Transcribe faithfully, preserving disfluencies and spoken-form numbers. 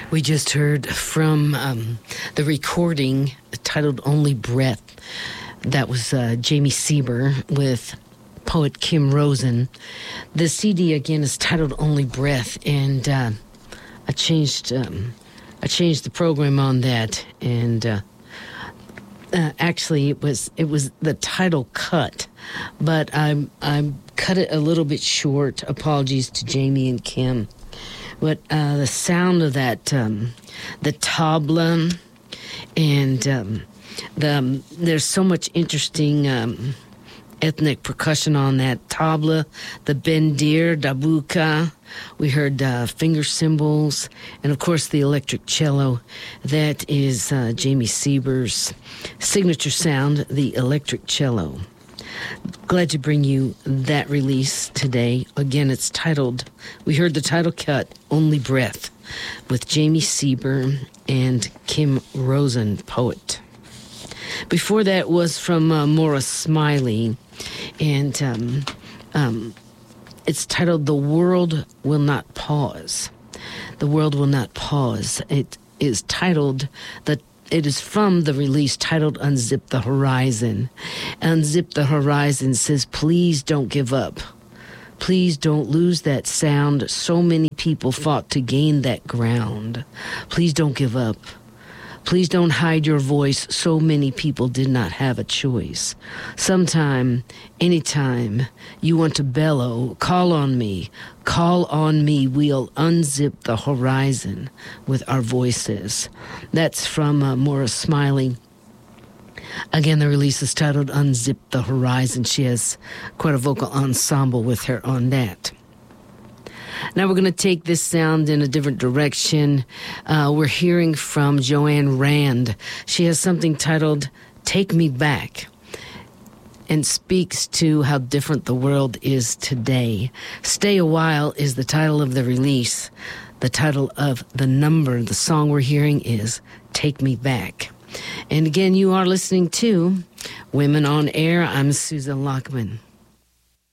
We just heard from um, the recording titled Only Breath. That was uh, Jamie Sieber with poet Kim Rosen. The C D, again, is titled Only Breath, and uh, I changed um, I changed the program on that, and uh, uh, actually it was it was the title cut, but I I cut it a little bit short. Apologies to Jamie and Kim. But uh, the sound of that, um, the tabla, and um, the um, there's so much interesting um, ethnic percussion on that tabla, the bendir, dabuka. We heard uh, finger cymbals, and of course the electric cello. That is uh, Jamie Sieber's signature sound, the electric cello. Glad to bring you that release today. Again, it's titled, we heard the title cut, Only Breath, with Jamie Sieber and Kim Rosen, poet. Before that was from uh, Maura Smiley, and um, um, it's titled, The World Will Not Pause. The World Will Not Pause. It is titled, the It is from the release titled Unzip the Horizon. Unzip the Horizon says, please don't give up. Please don't lose that sound. So many people fought to gain that ground. Please don't give up. Please don't hide your voice. So many people did not have a choice. Sometime, anytime you want to bellow, call on me. Call on me. We'll unzip the horizon with our voices. That's from uh, Maura Smiley. Again, the release is titled Unzip the Horizon. She has quite a vocal ensemble with her on that. Now we're going to take this sound in a different direction. Uh, we're hearing from Joanne Rand. She has something titled Take Me Back, and speaks to how different the world is today. Stay a While is the title of the release. The title of the number, the song we're hearing, is Take Me Back. And again, you are listening to Women on Air. I'm Susan Lockman.